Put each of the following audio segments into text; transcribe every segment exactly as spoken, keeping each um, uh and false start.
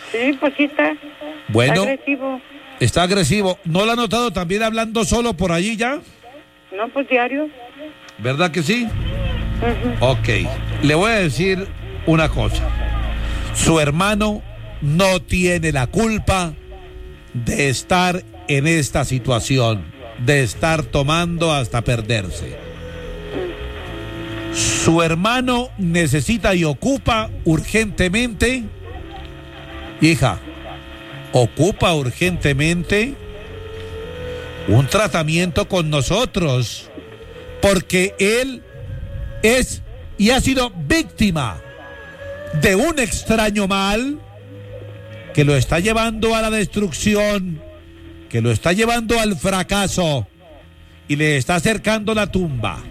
Sí, pues sí está. Bueno. Está agresivo. Está agresivo. ¿No lo ha notado también hablando solo por allí ya? No, pues diario. ¿Verdad que sí? Uh-huh. Ok. Le voy a decir una cosa. Su hermano no tiene la culpa de estar en esta situación, de estar tomando hasta perderse. Su hermano necesita y ocupa urgentemente, hija, ocupa urgentemente un tratamiento con nosotros, porque él es y ha sido víctima de un extraño mal que lo está llevando a la destrucción, que lo está llevando al fracaso y le está acercando la tumba.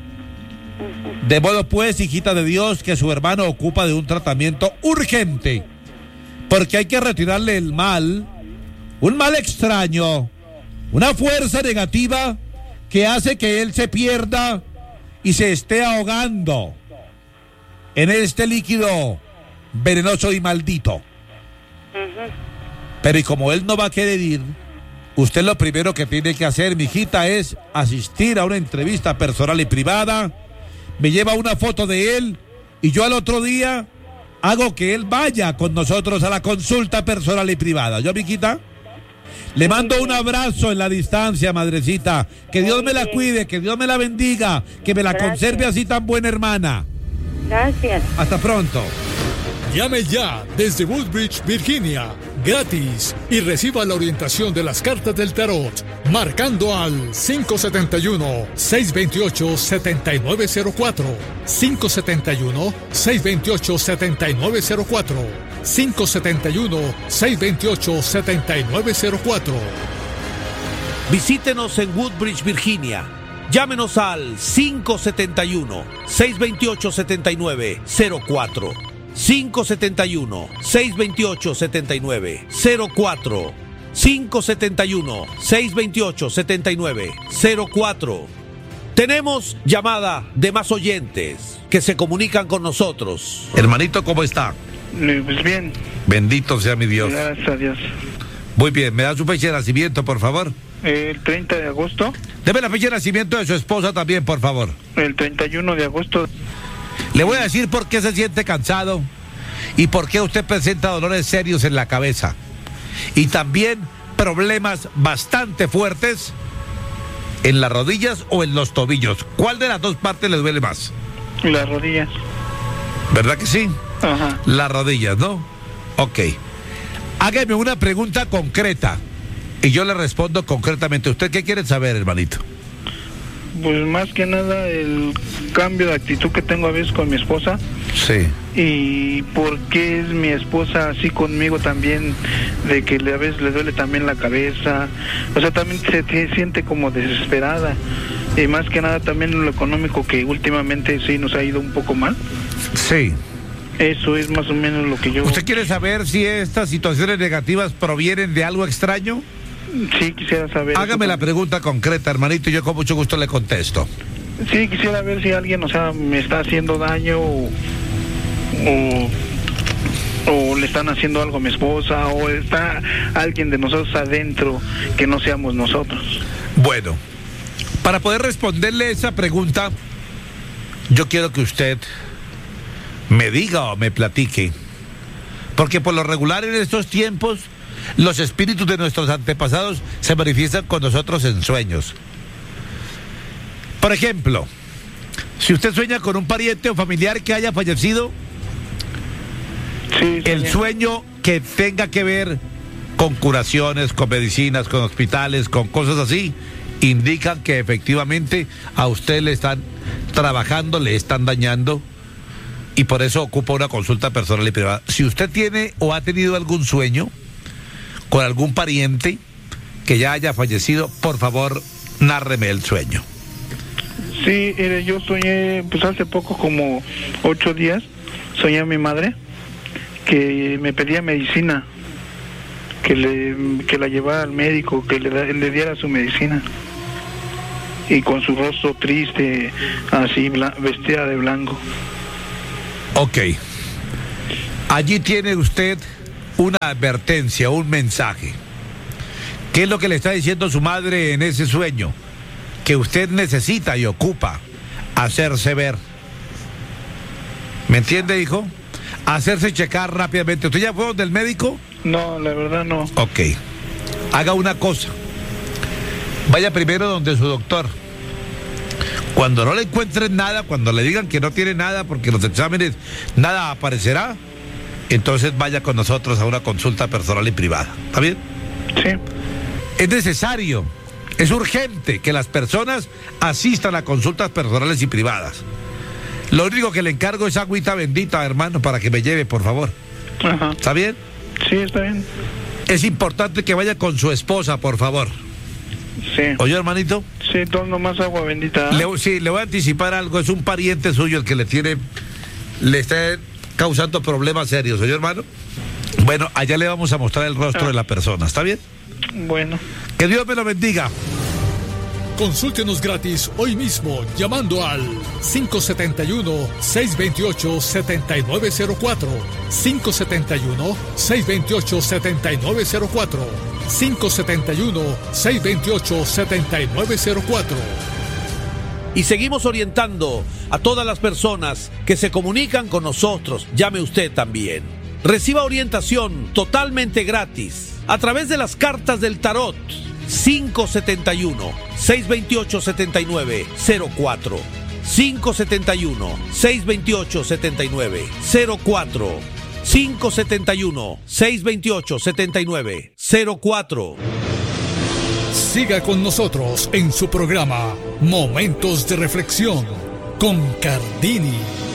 De modo pues, hijita de Dios, que su hermano ocupa de un tratamiento urgente, porque hay que retirarle el mal, un mal extraño, una fuerza negativa que hace que él se pierda y se esté ahogando en este líquido venenoso y maldito. Uh-huh. Pero y como él no va a querer ir, usted lo primero que tiene que hacer, mijita, es asistir a una entrevista personal y privada. Me lleva una foto de él y yo al otro día hago que él vaya con nosotros a la consulta personal y privada. ¿Yo, mijita? Le mando un abrazo en la distancia, madrecita. Que Dios me la cuide, que Dios me la bendiga, que me la conserve así tan buena hermana. Gracias. Hasta pronto. Llame ya desde Woodbridge, Virginia, gratis, y reciba la orientación de las cartas del tarot, marcando al cinco siete uno, seis dos ocho, siete nueve cero cuatro, cinco siete uno, seis dos ocho, siete nueve cero cuatro, cinco siete uno, seis dos ocho, siete nueve cero cuatro. Visítenos en Woodbridge, Virginia. Llámenos al cinco siete uno, seis dos ocho, siete nueve cero cuatro. cinco siete uno, seis dos ocho, siete nueve cero cuatro. cinco siete uno, seis dos ocho, siete nueve cero cuatro. Tenemos llamada de más oyentes que se comunican con nosotros. Hermanito, ¿cómo está? Pues bien. Bendito sea mi Dios. Gracias a Dios. Muy bien, ¿me da su fecha de nacimiento, por favor? El treinta de agosto. Deme la fecha de nacimiento de su esposa también, por favor. El treinta y uno de agosto. Le voy a decir por qué se siente cansado y por qué usted presenta dolores serios en la cabeza. Y también problemas bastante fuertes en las rodillas o en los tobillos. ¿Cuál de las dos partes le duele más? Las rodillas. ¿Verdad que sí? Ajá. Las rodillas, ¿no? Ok. Hágame una pregunta concreta y yo le respondo concretamente. ¿Usted qué quiere saber, hermanito? Pues más que nada el cambio de actitud que tengo a veces con mi esposa. Sí. Y por qué es mi esposa así conmigo también, de que a veces le duele también la cabeza. O sea, también se, se siente como desesperada. Y más que nada también lo económico, que últimamente sí nos ha ido un poco mal. Sí. Eso es más o menos lo que yo... ¿Usted quiere saber si estas situaciones negativas provienen de algo extraño? Sí, quisiera saber. Hágame la pregunta concreta, hermanito, y yo con mucho gusto le contesto. Sí, quisiera ver si alguien, o sea, me está haciendo daño o, o, o le están haciendo algo a mi esposa, o está alguien de nosotros adentro que no seamos nosotros. Bueno, para poder responderle esa pregunta, yo quiero que usted me diga o me platique, porque por lo regular en estos tiempos los espíritus de nuestros antepasados se manifiestan con nosotros en sueños. Por ejemplo, si usted sueña con un pariente o familiar que haya fallecido, sí, el sueño que tenga que ver con curaciones, con medicinas, con hospitales, con cosas así, indican que efectivamente a usted le están trabajando, le están dañando, y por eso ocupa una consulta personal y privada. Si usted tiene o ha tenido algún sueño con algún pariente que ya haya fallecido, por favor, nárreme el sueño. Sí, eh, yo soñé, pues hace poco, como ocho días, soñé a mi madre que me pedía medicina, que le que la llevara al médico, que le, le diera su medicina. Y con su rostro triste, así, bla, vestida de blanco. Ok. Allí tiene usted una advertencia, un mensaje. ¿Qué es lo que le está diciendo su madre en ese sueño? Que usted necesita y ocupa hacerse ver. ¿Me entiende, hijo? Hacerse checar rápidamente. ¿Usted ya fue donde el médico? No, la verdad no. Ok. Haga una cosa. Vaya primero donde su doctor. Cuando no le encuentren nada, cuando le digan que no tiene nada, porque los exámenes nada aparecerá, entonces vaya con nosotros a una consulta personal y privada. ¿Está bien? Sí. Es necesario, es urgente que las personas asistan a consultas personales y privadas. Lo único que le encargo es agüita bendita, hermano, para que me lleve, por favor. Ajá. ¿Está bien? Sí, está bien. Es importante que vaya con su esposa, por favor. Sí. ¿Oye, hermanito? Sí, todo nomás agua bendita. Le, sí, le voy a anticipar algo. Es un pariente suyo el que le tiene, le está causando problemas serios. ¿Oye, hermano? Bueno, allá le vamos a mostrar el rostro ah. de la persona. ¿Está bien? Bueno. Que Dios me lo bendiga. Consúltenos gratis hoy mismo llamando al cinco siete uno, seis dos ocho, siete nueve cero cuatro, cinco siete uno, seis dos ocho, siete nueve cero cuatro, cinco siete uno, seis dos ocho, siete nueve cero cuatro. Y seguimos orientando a todas las personas que se comunican con nosotros. Llame usted también. Reciba orientación totalmente gratis a través de las cartas del tarot. cinco siete uno, seis dos ocho, siete nueve cero cuatro, cinco siete uno, seis dos ocho, siete nueve cero cuatro, cinco siete uno, seis dos ocho, siete nueve cero cuatro. Siga con nosotros en su programa Momentos de Reflexión con Cardini.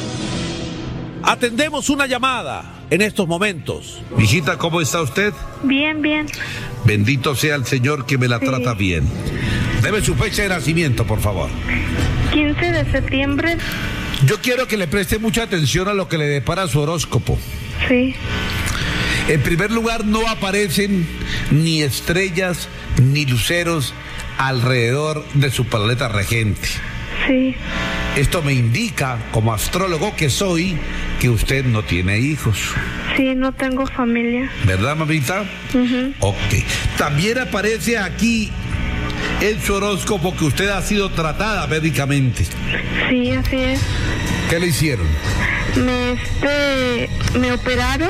Atendemos una llamada en estos momentos. Mijita, ¿cómo está usted? Bien, bien. Bendito sea el Señor que me la sí. trata bien. Deme su fecha de nacimiento, por favor. quince de septiembre. Yo quiero que le preste mucha atención a lo que le depara su horóscopo. Sí. En primer lugar, no aparecen ni estrellas ni luceros alrededor de su planeta regente. Sí. Esto me indica, como astrólogo que soy, que usted no tiene hijos. Sí, no tengo familia. ¿Verdad, mamita? Uh-huh. Ok. También aparece aquí en su horóscopo que usted ha sido tratada médicamente. Sí, así es. ¿Qué le hicieron? Me, este, me operaron.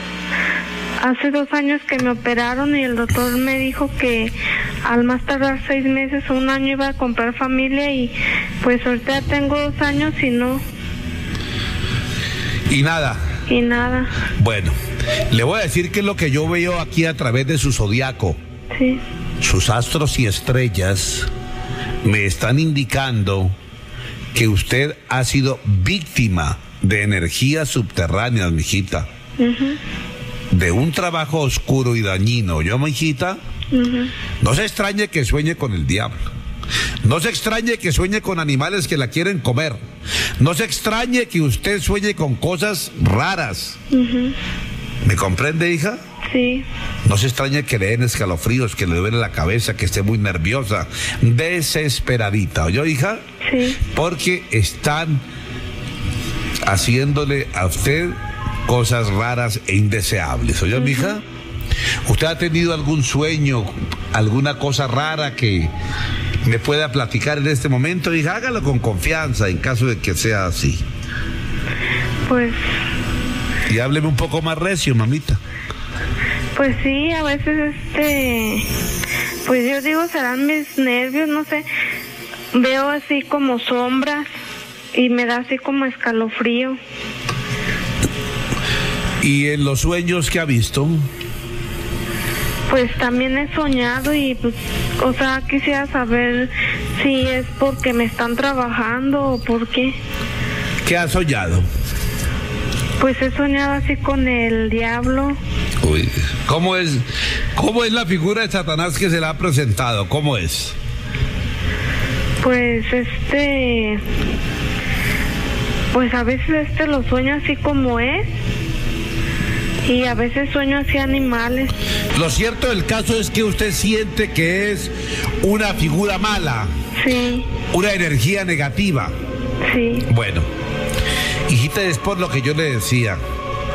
Hace dos años que me operaron y el doctor me dijo que al más tardar seis meses o un año iba a comprar familia y pues ahorita tengo dos años y no. ¿Y nada? Y nada. Bueno, le voy a decir qué es lo que yo veo aquí a través de su zodiaco. Sí. Sus astros y estrellas me están indicando que usted ha sido víctima de energías subterráneas, mijita. Uh-huh. De un trabajo oscuro y dañino. ¿Yo, mijita? Uh-huh. No se extrañe que sueñe con el diablo. No se extrañe que sueñe con animales que la quieren comer. No se extrañe que usted sueñe con cosas raras. Uh-huh. ¿Me comprende, hija? Sí. No se extrañe que le den escalofríos, que le duele la cabeza, que esté muy nerviosa, desesperadita. ¿Oyó, hija? Sí. Porque están haciéndole a usted cosas raras e indeseables. ¿Oyó, uh-huh. mija? ¿Usted ha tenido algún sueño, alguna cosa rara que me pueda platicar en este momento? Hija, hágalo con confianza en caso de que sea así. Pues... Y hábleme un poco más recio, mamita. Pues sí, a veces este... Pues yo digo, serán mis nervios, no sé. Veo así como sombras y me da así como escalofrío. ¿Y en los sueños que ha visto? Pues también he soñado y pues, o sea, quisiera saber si es porque me están trabajando o por qué. ¿Qué ha soñado? Pues he soñado así con el diablo. Uy, ¿cómo es, cómo es la figura de Satanás que se le ha presentado? ¿Cómo es? Pues este... Pues a veces este lo sueño así como es. Y a veces sueño así animales. Lo cierto del caso es que usted siente que es una figura mala. Sí. Una energía negativa. Sí. Bueno, hijita, es por lo que yo le decía.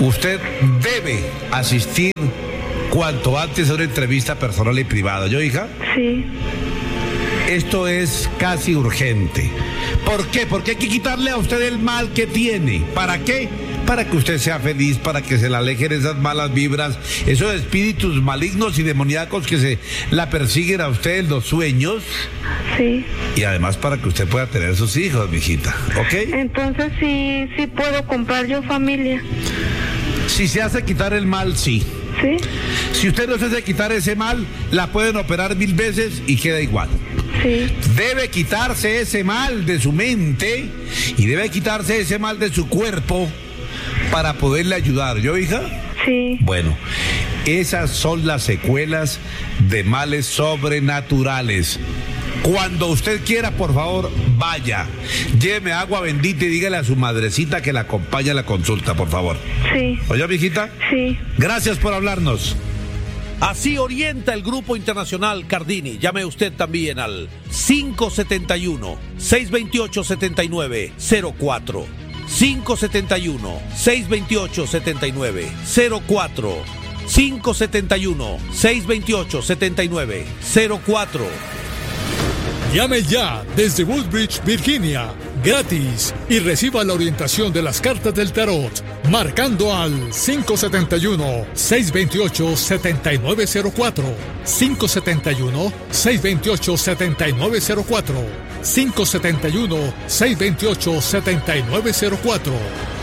usted debe asistir cuanto antes a una entrevista personal y privada. ¿Yo, hija? Sí. Esto es casi urgente. ¿Por qué? Porque hay que quitarle a usted el mal que tiene. ¿Para qué? Para que usted sea feliz, para que se le alejen esas malas vibras, esos espíritus malignos y demoníacos que se la persiguen a usted en los sueños. Sí. Y además para que usted pueda tener sus hijos, mijita. ¿Ok? Entonces sí, sí puedo comprar yo familia. Si se hace quitar el mal, sí. Sí. Si usted no se hace quitar ese mal, la pueden operar mil veces y queda igual. Sí. Debe quitarse ese mal de su mente y debe quitarse ese mal de su cuerpo para poderle ayudar. ¿Yo, hija? Sí. Bueno, esas son las secuelas de males sobrenaturales. Cuando usted quiera, por favor, vaya, lléveme agua bendita y dígale a su madrecita que la acompañe a la consulta, por favor. Sí. ¿Oye, mijita? Sí. Gracias por hablarnos. Así orienta el Grupo Internacional Cardini. Llame usted también al cinco siete uno, seis dos ocho, siete nueve cero cuatro. cinco siete uno, seis dos ocho, siete nueve cero cuatro. cinco siete uno, seis dos ocho, siete nueve cero cuatro. Llame ya desde Woodbridge, Virginia, gratis, y reciba la orientación de las cartas del tarot, marcando al cinco siete uno, seis dos ocho, siete nueve cero cuatro, cinco siete uno, seis dos ocho, siete nueve cero cuatro, cinco siete uno, seis dos ocho, siete nueve cero cuatro.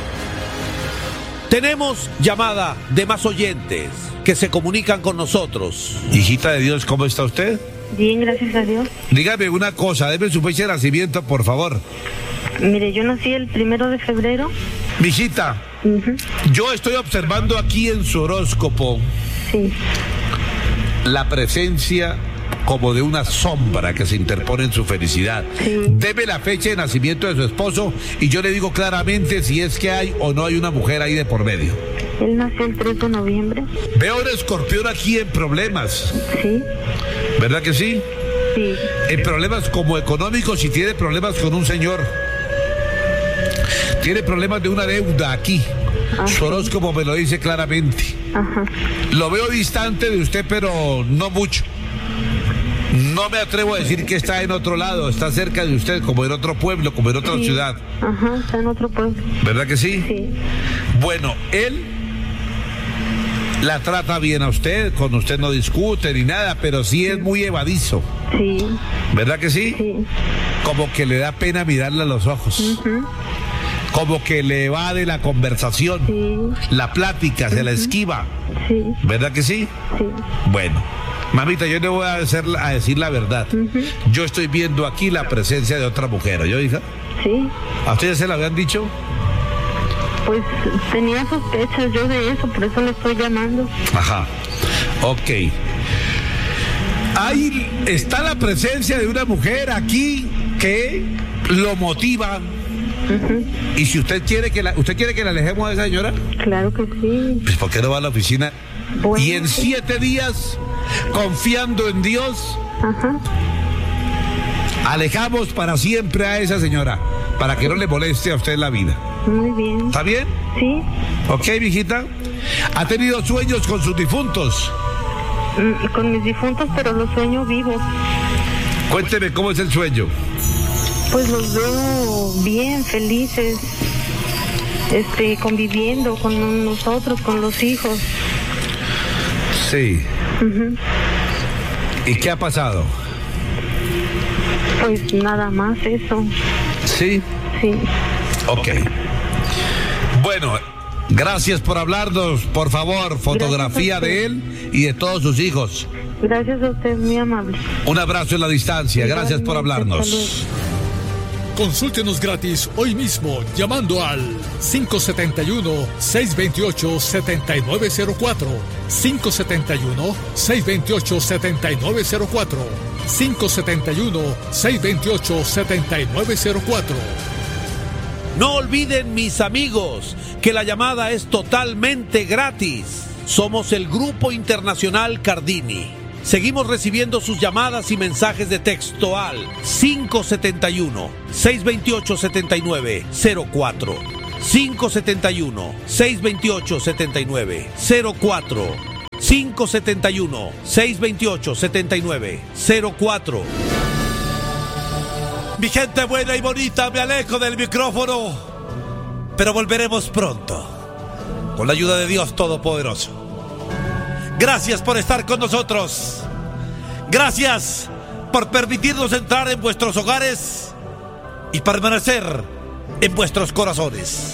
Tenemos llamada de más oyentes que se comunican con nosotros. Hijita de Dios, ¿cómo está usted? Bien, gracias a Dios. Dígame una cosa, deme su fecha de nacimiento, por favor. Mire, yo nací el primero de febrero. Mijita, Uh-huh. yo estoy observando aquí en su horóscopo Sí. la presencia como de una sombra que se interpone en su felicidad. Sí. Deme la fecha de nacimiento de su esposo y yo le digo claramente si es que hay o no hay una mujer ahí de por medio. Él nació el tres de noviembre. Veo un escorpión aquí en problemas, Sí. ¿verdad que sí? Sí. En problemas como económicos y tiene problemas con un señor. Tiene problemas de una deuda aquí. Ah, Su sí. horóscopo me lo dice claramente. Ajá. Lo veo distante de usted, pero no mucho. No me atrevo a decir que está en otro lado, está cerca de usted, como en otro pueblo, como en otra Sí. ciudad. Ajá, está en otro pueblo. ¿Verdad que sí? Sí. Bueno, él la trata bien a usted, con usted no discute ni nada, pero sí es muy evadizo. Sí. ¿Verdad que sí? Sí. Como que le da pena mirarle a los ojos. Ujú. Como que le evade la conversación, Sí. la plática, se la esquiva. Sí. ¿Verdad que sí? Sí. Bueno, mamita, yo le voy a, hacer, a decir la verdad. Ujú. Yo estoy viendo aquí la presencia de otra mujer, ¿yo, hija? Sí. ¿A usted ya se la habían dicho? Pues tenía sospechas yo de eso, por eso le estoy llamando. Ajá, ok. Ahí está la presencia de una mujer aquí que lo motiva. Ujú. Y si usted quiere que la, ¿usted quiere que la alejemos a esa señora? Claro que sí. Pues ¿por qué no va a la oficina? Bueno. Y en siete días, confiando en Dios, Ajá. alejamos para siempre a esa señora, para que no le moleste a usted la vida. Muy bien. ¿Está bien? Sí. Ok, mijita. ¿Ha tenido sueños con sus difuntos? Mm, Con mis difuntos, pero los sueño vivos. Cuénteme cómo es el sueño. Pues los veo bien, felices, este, conviviendo con nosotros, con los hijos. Sí. Ujú. ¿Y qué ha pasado? Pues nada más eso. Sí. Sí. Ok. Bueno, gracias por hablarnos. Por favor, fotografía Gracias a usted. de él y de todos sus hijos. Gracias a usted, muy amable. Un abrazo en la distancia. Gracias por Igualmente, hablarnos. hasta luego. Consúltenos gratis hoy mismo llamando al cinco siete uno, seis dos ocho, siete nueve cero cuatro, cinco siete uno, seis dos ocho, siete nueve cero cuatro, cinco siete uno, seis dos ocho, siete nueve cero cuatro. No olviden, mis amigos, que la llamada es totalmente gratis. Somos el Grupo Internacional Cardini. Seguimos recibiendo sus llamadas y mensajes de texto al cinco siete uno, seis dos ocho, siete nueve cero cuatro, cinco siete uno, seis dos ocho, siete nueve cero cuatro. cinco siete uno, seis dos ocho, siete nueve cero cuatro. Mi gente buena y bonita, me alejo del micrófono, pero volveremos pronto, con la ayuda de Dios Todopoderoso. Gracias por estar con nosotros. Gracias por permitirnos entrar en vuestros hogares y permanecer en vuestros corazones.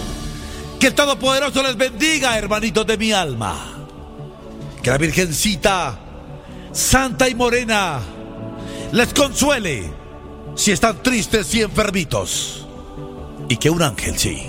Que el Todopoderoso les bendiga, hermanitos de mi alma. Que la Virgencita Santa y Morena les consuele si están tristes y enfermitos. Y que un ángel, sí,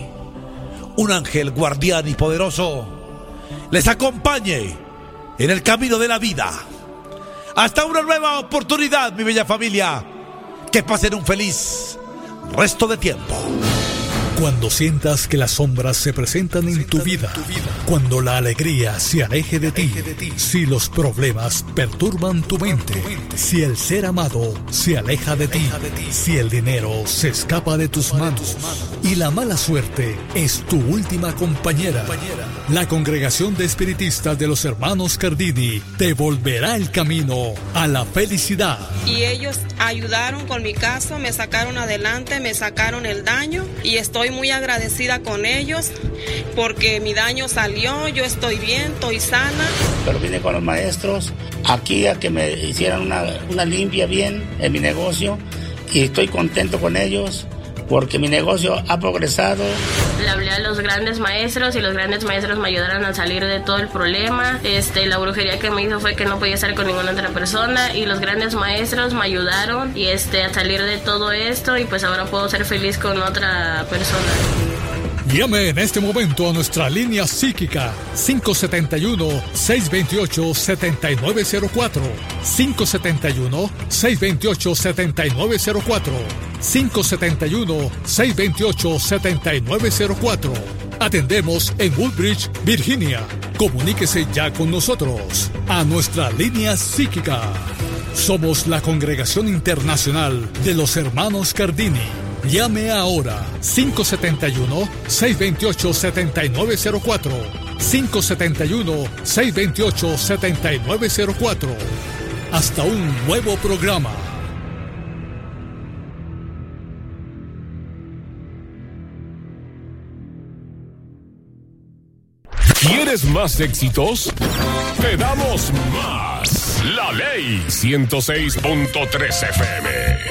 un ángel guardián y poderoso les acompañe en el camino de la vida. Hasta una nueva oportunidad, mi bella familia. Que pasen un feliz resto de tiempo. Cuando sientas que las sombras se presentan en tu vida, cuando la alegría se aleje de ti, si los problemas perturban tu mente, si el ser amado se aleja de ti, si el dinero se escapa de tus manos y la mala suerte es tu última compañera, la Congregación de Espiritistas de los Hermanos Cardini te volverá el camino a la felicidad. Y ellos ayudaron con mi caso, me sacaron adelante, me sacaron el daño y estoy muy agradecida con ellos porque mi daño salió, yo estoy bien, estoy sana. Pero vine con los maestros aquí a que me hicieran una, una limpia bien en mi negocio y estoy contento con ellos porque mi negocio ha progresado. Le hablé a los grandes maestros y los grandes maestros me ayudaron a salir de todo el problema. Este, la brujería que me hizo fue que no podía estar con ninguna otra persona y los grandes maestros me ayudaron y este, a salir de todo esto y pues ahora puedo ser feliz con otra persona. Llame en este momento a nuestra línea psíquica cinco siete uno, seis dos ocho, siete nueve cero cuatro, cinco siete uno, seis dos ocho, siete nueve cero cuatro, cinco siete uno, seis dos ocho, siete nueve cero cuatro. Atendemos en Woodbridge, Virginia. Comuníquese ya con nosotros a nuestra línea psíquica. Somos la Congregación Internacional de los Hermanos Cardini. Llame ahora cinco siete uno, seis dos ocho, siete nueve cero cuatro, cinco siete uno, seis dos ocho, siete nueve cero cuatro. Hasta un nuevo programa. ¿Quieres más éxitos? Te damos más. La Ley ciento seis punto tres F M.